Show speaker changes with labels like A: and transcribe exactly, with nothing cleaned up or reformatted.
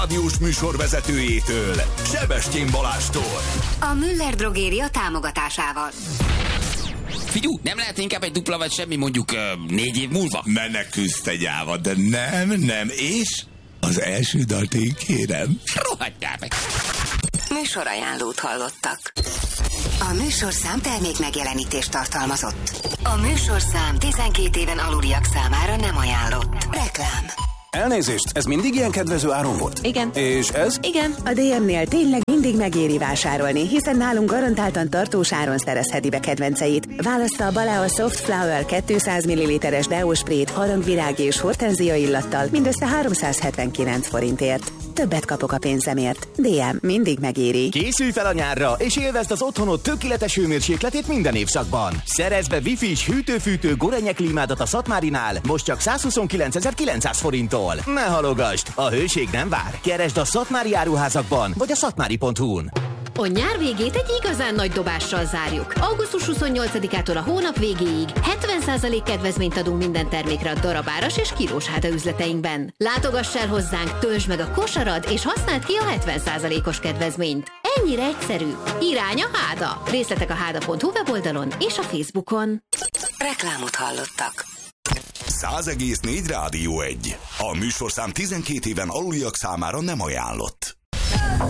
A: rádiós műsorvezetőjétől, Sebestyén Balástól.
B: A Müller Drogéria támogatásával.
C: Figyú, nem lehet inkább egy dupla vagy semmi mondjuk uh, négy év múlva?
A: Menekülsz te gyáva, de nem, nem, és az első dalt én kérem.
C: Rohadjál meg!
B: Műsorajánlót hallottak. A műsorszám termék megjelenítést tartalmazott. A műsorszám tizenkét éven aluliak számára nem ajánlott. Reklám.
D: Elnézést, ez mindig ilyen kedvező áron volt?
E: Igen.
D: És ez?
E: Igen.
F: A dé em-nél tényleg mindig megéri vásárolni, hiszen nálunk garantáltan tartós áron szerezheti be kedvenceit. Válassza a Balea Soft Flower kétszáz milliliteres deósprét harangvirág és hortenzia illattal mindössze háromszázhetvenkilenc forintért. Többet kapok a pénzemért. dé em mindig megéri.
G: Készülj fel a nyárra, és élvezd az otthonod tökéletes hőmérsékletét minden évszakban. Szerezd be Wi-Fi-s hűtő-fűtő Gorenyek klímádat a Szatmárinál, most csak százhuszonkilencezer-kilencszáz forinttól. Ne halogasd, a hőség nem vár. Keresd a szatmári áruházakban, vagy a szatmári pont hu-n.
E: A nyár végét egy igazán nagy dobással zárjuk. augusztus huszonnyolcadikától a hónap végéig hetven százalék kedvezményt adunk minden termékre a darabáras és kilós háda üzleteinkben. Látogass el hozzánk, töltsd meg a kosarad, és használd ki a hetven százalékos kedvezményt. Ennyire egyszerű. Irány a Háda. Részletek a háda pont hu weboldalon és a Facebookon.
B: Reklámot hallottak.
A: száz egész négy Rádió egy. A műsorszám tizenkét éven aluliak számára nem ajánlott.